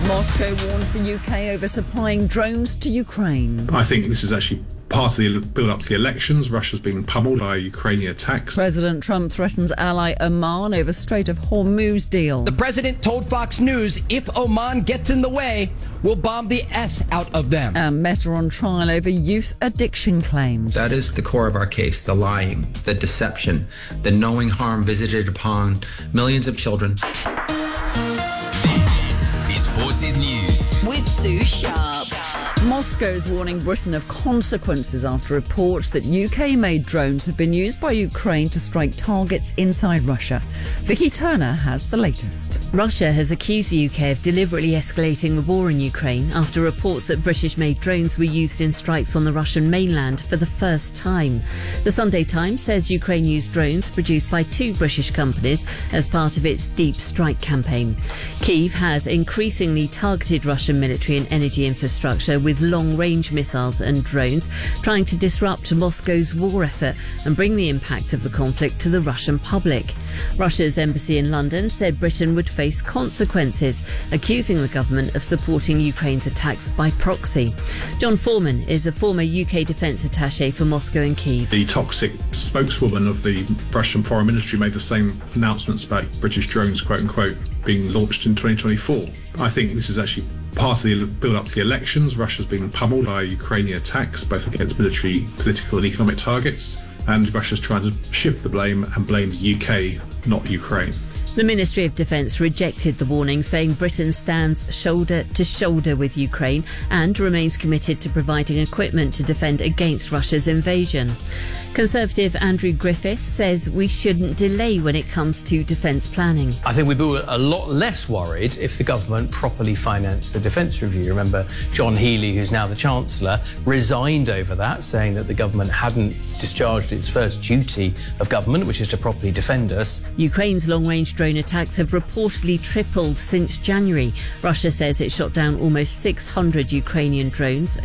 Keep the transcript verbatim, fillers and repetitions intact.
Moscow warns the U K over supplying drones to Ukraine. I think this is actually part of the build-up to the elections. Russia's being pummeled by Ukrainian attacks. President Trump threatens ally Oman over Strait of Hormuz deal. The president told Fox News if Oman gets in the way, we'll bomb the S out of them. And Meta on trial over youth addiction claims. That is the core of our case, the lying, the deception, the knowing harm visited upon millions of children. Forces News with Sue Sharp. Moscow's warning Britain of consequences after reports that U K-made drones have been used by Ukraine to strike targets inside Russia. Vicky Turner has the latest. Russia has accused the U K of deliberately escalating the war in Ukraine after reports that British-made drones were used in strikes on the Russian mainland for the first time. The Sunday Times says Ukraine used drones produced by two British companies as part of its deep strike campaign. Kyiv has increasingly targeted Russian military and energy infrastructure with long-range missiles and drones, trying to disrupt Moscow's war effort and bring the impact of the conflict to the Russian public. Russia's embassy in London said Britain would face consequences, accusing the government of supporting Ukraine's attacks by proxy. John Foreman is a former U K defence attaché for Moscow and Kyiv. The toxic spokeswoman of the Russian Foreign Ministry made the same announcements about British drones, quote-unquote, being launched in twenty twenty-four. I think this is actually part of the build-up to the elections. Russia's being pummeled by Ukrainian attacks, both against military, political and economic targets, and Russia's trying to shift the blame and blame the U K, not Ukraine. The Ministry of Defence rejected the warning, saying Britain stands shoulder to shoulder with Ukraine and remains committed to providing equipment to defend against Russia's invasion. Conservative Andrew Griffiths says we shouldn't delay when it comes to defence planning. I think we'd be a lot less worried if the government properly financed the defence review. Remember, John Healey, who's now the Chancellor, resigned over that, saying that the government hadn't discharged its first duty of government, which is to properly defend us. Ukraine's long-range drone attacks have reportedly tripled since January. Russia says it shot down almost six hundred Ukrainian drones